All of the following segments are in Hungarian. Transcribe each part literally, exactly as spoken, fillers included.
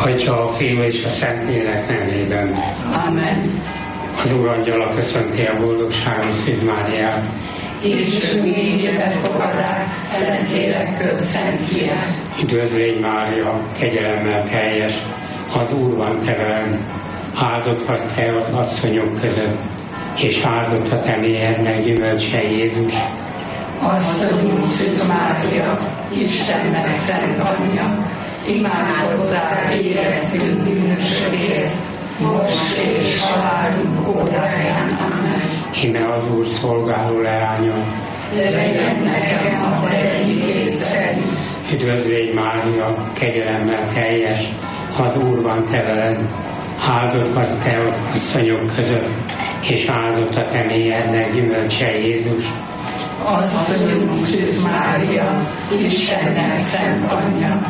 Atya, a Fiú és a Szentlélek nevében. Amen. Az Úr angyala köszönti a boldogságos Szűz Máriát. És ő ígéret fogadák, Szentlélekkel szent fiát. Üdvözlégy Mária, kegyelemmel teljes, az Úr van te veled. Áldott vagy te az asszonyok között, és áldott a te méhednek gyümölcse Jézus. Asszonyunk Szűz Mária, Istennek szent anyja, imádkozzál életünk bűnösökért, most és halálunk óráján. Amen. Íme az Úr szolgáló leánya. Legyen nekem a te igéd szerint. Üdvözlégy Mária, kegyelemmel teljes, az Úr van te veled. Áldott vagy te az asszonyok között, és áldott a te méhednek gyümölcse Jézus. Asszonyunk Szűz Mária, Istennek szent anyja,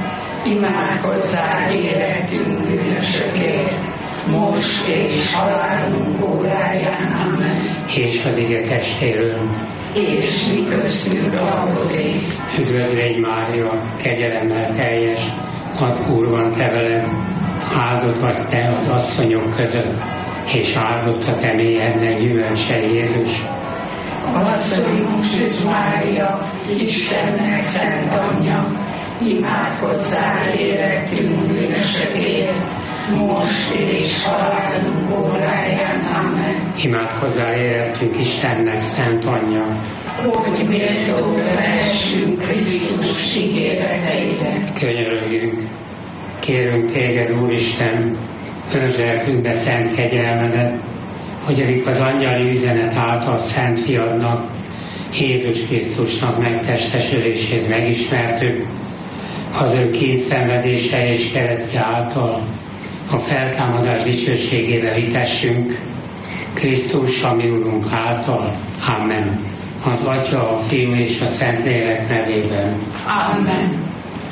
imádkozzál életünk bűnösökért, most és halálunk óráján. Amen. És az ige testéről. És mi köztünk dolgozik. Üdvözlégy Mária, kegyelemmel teljes, az Úr van te veled. Áldott vagy te az asszonyok között, és áldott a te méhednek gyümölcse Jézus. Asszonyunk Szűz Mária, Istennek szent anyja, imádkozzál életünk bűnösökért, most és halálunk óráján. Amen. Imádkozzál életünk Istennek szent anyja, hogy méltók lehessünk Krisztus ígéreteinek. Könyörögjünk, kérünk téged, Úristen, öntsd lelkünkbe szent kegyelmedet, hogy akik az angyali üzenet által szent fiadnak, Jézus Krisztusnak megtestesülését megismertük, az ő kényszenvedése és keresztje által a feltámadás dicsőségébe vitessünk, Krisztus, a mi Urunk által. Amen. Az Atya, a Fiú és a Szentlélek nevében. Amen.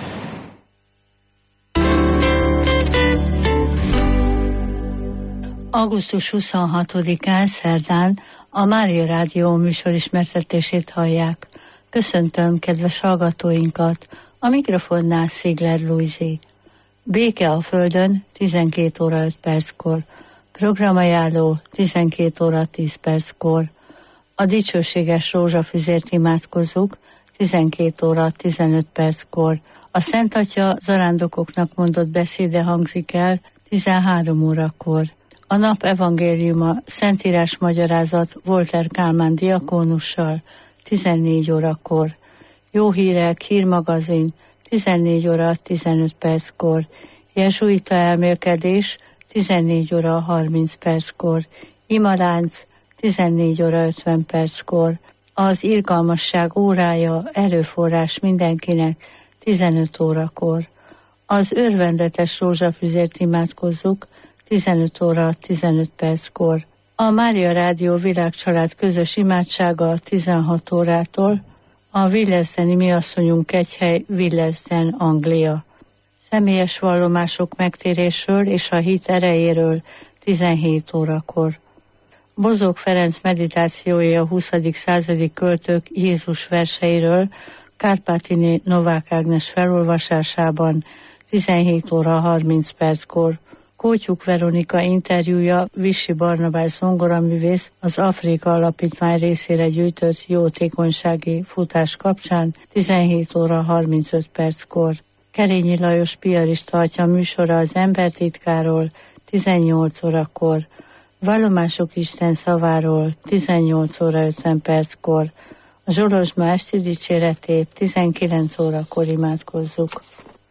augusztus huszonhatodikán szerdán a Mária Rádió műsor ismertetését hallják. Köszöntöm kedves hallgatóinkat, a mikrofonnál Szigler Lujzi. Béke a Földön tizenkét óra öt perckor, programajánló tizenkét óra tíz perckor. A dicsőséges rózsafüzért imádkozzuk tizenkét óra tizenöt perckor. A Szent Atya zarándokoknak mondott beszéde hangzik el tizenhárom órakor. A nap evangéliuma Szentírás magyarázat Volter Kálmán diakónussal tizennégy órakor. Jó hírek hírmagazin tizennégy óra tizenöt perckor. Jezsuita elmélkedés tizennégy óra harminc perckor. Imalánc tizennégy óra ötven perckor. Az irgalmasság órája erőforrás mindenkinek tizenöt órakor. Az örvendetes rózsafüzért imádkozzuk tizenöt óra tizenöt perckor. A Mária Rádió Világcsalád közös imádsága tizenhat órától, a Willesdeni Mi Asszonyunk Kegyhely, Willesden, Anglia. Személyes vallomások megtérésről és a hit erejéről tizenhét órakor. Bozók Ferenc meditációja a huszadik századi költők Jézus verseiről Kárpátiné Novák Ágnes felolvasásában tizenhét óra harminc perckor. Kótyuk Veronika interjúja Vissi Barnabás zongoraművész az Afrika Alapítvány részére gyűjtött jótékonysági futás kapcsán tizenhét óra harmincöt perckor. Kerényi Lajos piarista atya műsora az embertitkáról tizennyolc órakor. Vallomások Isten szaváról tizennyolc óra ötven perckor. A Zsolozsma esti dicséretét tizenkilenc órakor imádkozzuk.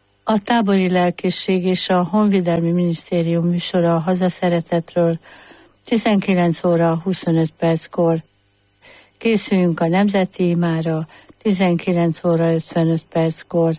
A tábori lelkészség és a Honvédelmi Minisztérium műsora a hazaszeretetről tizenkilenc óra huszonöt perckor. Készüljünk a nemzeti imára tizenkilenc óra ötvenöt perckor.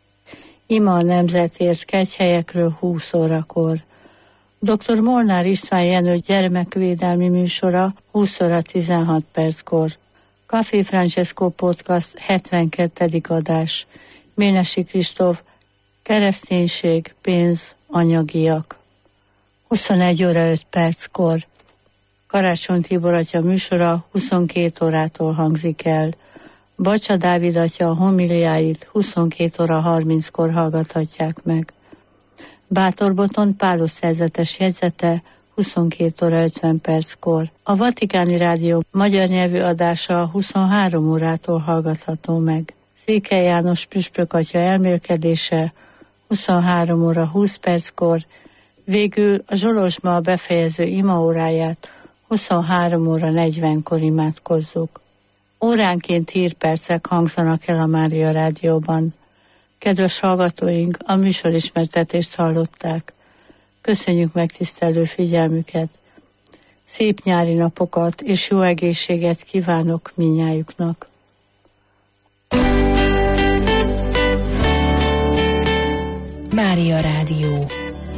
Ima a nemzetért kegyhelyekről húsz órakor. doktor Molnár István Jenő gyermekvédelmi műsora húsz óra tizenhat perckor. Café Francesco Podcast hetvenkettedik adás. Ménesi Kristóf, kereszténység, pénz, anyagiak. huszonegy óra öt perckor. Karácsony Tibor atya műsora huszonkét órától hangzik el. Bacsa Dávid atya homiliáit huszonkét óra harminckor hallgathatják meg. Bátorboton Pálos szerzetes jegyzete huszonkét óra ötven perckor. A Vatikáni Rádió magyar nyelvű adása huszonhárom órától hallgatható meg. Székely János püspök atya elmélkedése huszonhárom óra húsz perckor, végül a Zsolozsma befejező imaóráját huszonhárom óra negyvenkor imádkozzuk. Óránként hírpercek hangzanak el a Mária Rádióban. Kedves hallgatóink, a műsorismertetést hallották. Köszönjük megtisztelő figyelmüket. Szép nyári napokat és jó egészséget kívánok mindnyájuknak. Mária Rádió.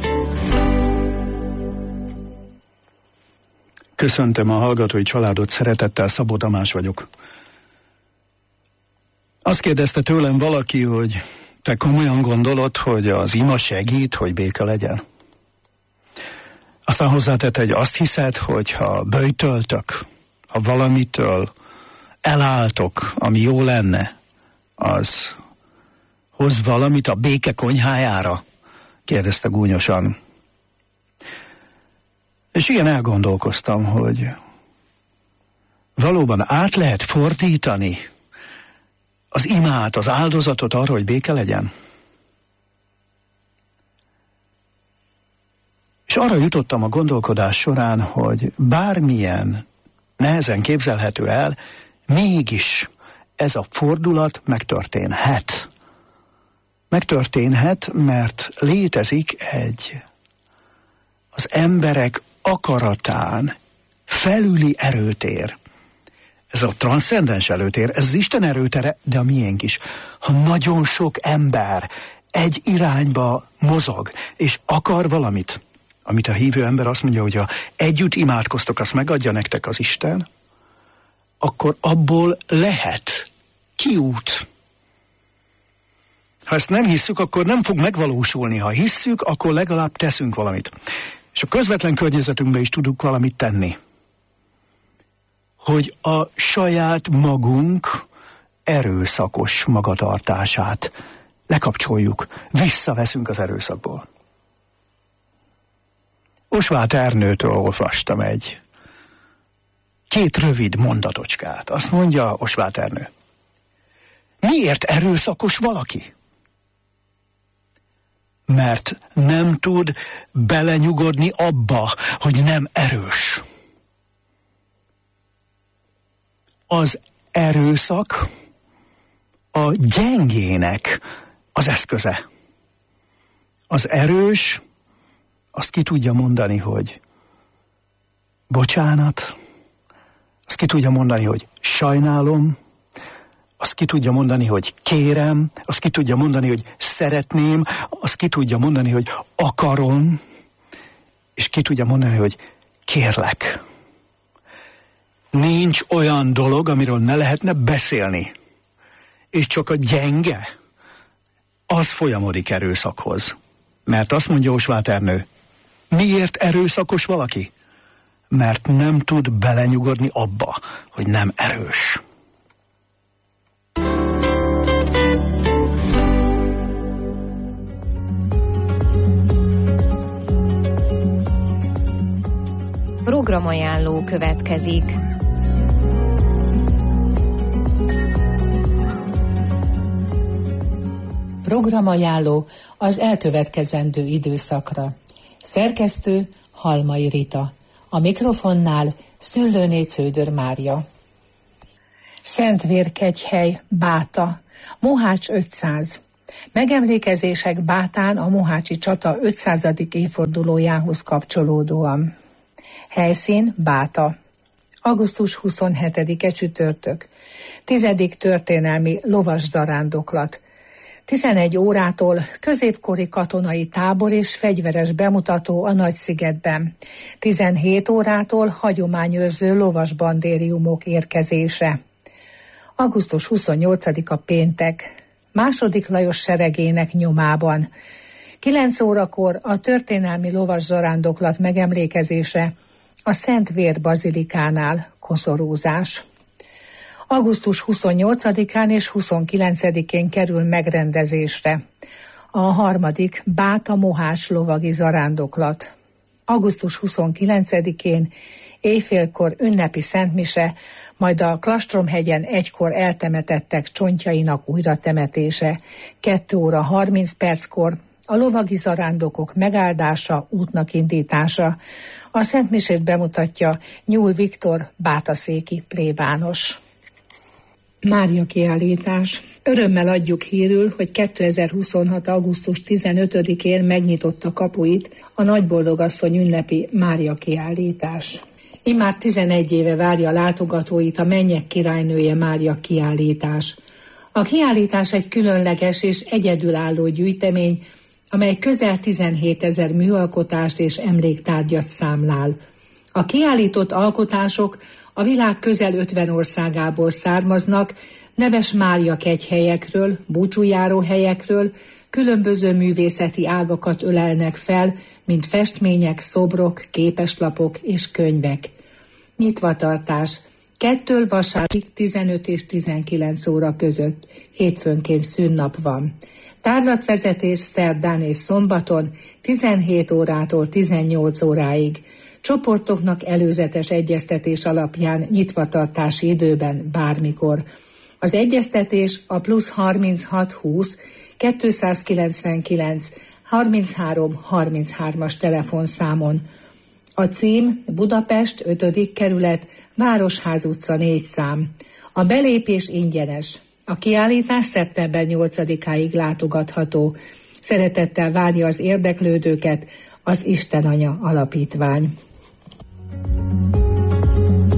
Köszöntöm a hallgatói családot, szeretettel, Szabó Tamás vagyok. Azt kérdezte tőlem valaki, hogy te komolyan gondolod, hogy az ima segít, hogy béke legyen? Aztán hozzátette, hogy azt hiszed, hogy ha böjtöltök, ha valamitől elálltok, ami jó lenne, az hoz valamit a béke konyhájára? Kérdezte gúnyosan. És igen, elgondolkoztam, hogy valóban át lehet fordítani az imát, az áldozatot arra, hogy béke legyen? És arra jutottam a gondolkodás során, hogy bármilyen nehezen képzelhető el, mégis ez a fordulat megtörténhet. Megtörténhet, mert létezik egy az emberek akaratán felüli erőtér. Ez a transzcendens erőtér, ez az Isten erőtere, de a miénk is. Ha nagyon sok ember egy irányba mozog, és akar valamit, amit a hívő ember azt mondja, hogy ha együtt imádkoztok, azt megadja nektek az Isten, akkor abból lehet kiút. Ha ezt nem hisszük, akkor nem fog megvalósulni. Ha hisszük, akkor legalább teszünk valamit. És a közvetlen környezetünkben is tudunk valamit tenni. Hogy a saját magunk erőszakos magatartását lekapcsoljuk, visszaveszünk az erőszakból. Osváth Ernőtől olvastam egy két rövid mondatocskát. Azt mondja Osváth Ernő: miért erőszakos valaki? Mert nem tud belenyugodni abba, hogy nem erős. Az erőszak a gyengének az eszköze. Az erős azt ki tudja mondani, hogy bocsánat, azt ki tudja mondani, hogy sajnálom, azt ki tudja mondani, hogy kérem, azt ki tudja mondani, hogy szeretném, azt ki tudja mondani, hogy akarom, és ki tudja mondani, hogy kérlek. Nincs olyan dolog, amiről ne lehetne beszélni. És csak a gyenge, az folyamodik erőszakhoz. Mert azt mondja Osváth Ernő, miért erőszakos valaki? Mert nem tud belenyugodni abba, hogy nem erős. Programajánló következik. Programajánló az elkövetkezendő időszakra. Szerkesztő Halmai Rita. A mikrofonnál Szüllőné Cződör Mária. Szentvérkegyhely, Báta, Mohács ötszáz. Megemlékezések Bátán a mohácsi csata ötszázadik évfordulójához kapcsolódóan. Helyszín Báta. augusztus huszonhetedike csütörtök. Tizedik történelmi lovaszarándoklat. tizenegy órától középkori katonai tábor és fegyveres bemutató a Nagyszigetben. tizenhét órától hagyományőrző lovasbandériumok érkezése. augusztus huszonnyolcadika péntek. Második Lajos seregének nyomában. kilenc órakor a történelmi lovaszarándoklat megemlékezése a Szent Vér bazilikánál, koszorúzás. augusztus huszonnyolcadikán és huszonkilencedikén kerül megrendezésre. a harmadik Báta Mohás lovagi zarándoklat. augusztus huszonkilencedikén éjfélkor ünnepi szentmise, majd a Klastromhegyen egykor eltemetettek csontjainak újratemetése, kettő óra harminc perckor a lovagi zarándokok megáldása, útnak indítása. A szentmisét bemutatja Nyúl Viktor, bátaszéki plébános. Mária kiállítás. Örömmel adjuk hírül, hogy kétezer-huszonhat. augusztus tizenötödikén megnyitotta kapuit a Nagyboldogasszony ünnepi Mária kiállítás. Immár tizenegy éve várja látogatóit a Mennyek királynője Mária kiállítás. A kiállítás egy különleges és egyedülálló gyűjtemény, amely közel tizenhétezer műalkotást és emléktárgyat számlál. A kiállított alkotások a világ közel ötven országából származnak, neves Mária kegyhelyekről, búcsújáró helyekről, különböző művészeti ágakat ölelnek fel, mint festmények, szobrok, képeslapok és könyvek. Nyitvatartás kettől vasárnapig tizenöt és tizenkilenc óra között, hétfőnként szünnap van. Tárlatvezetés szerdán és szombaton tizenhét órától tizennyolc óráig. Csoportoknak előzetes egyeztetés alapján nyitvatartási időben bármikor. Az egyeztetés a plusz harminchat húsz kétszázkilencvenkilenc harminchárom harminchárom-as telefonszámon. A cím Budapest ötödik kerület, Városház utca négy szám. A belépés ingyenes. A kiállítás szeptember nyolcadikáig látogatható. Szeretettel várja az érdeklődőket az Istenanya Alapítvány.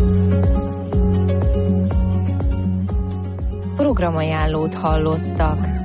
Programajánlót hallottak.